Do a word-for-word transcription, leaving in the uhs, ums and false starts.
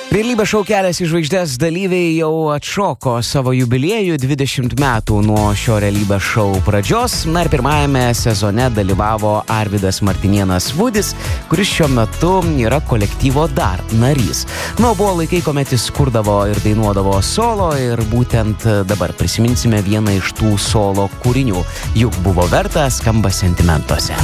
Realybės šou Kelias į žvaigždes dalyviai jau atšoko savo jubiliejų dvidešimt metų nuo šio realybės šou pradžios. Na ir pirmajame sezone dalyvavo Arvydas Martinėnas Vudis, kuris šiuo metu yra kolektyvo Dar narys. Na, buvo laikai, kuomet jis kurdavo ir dainuodavo solo ir būtent dabar prisiminsime vieną iš tų solo kūrinių. Juk buvo verta, skamba Sentimentuose.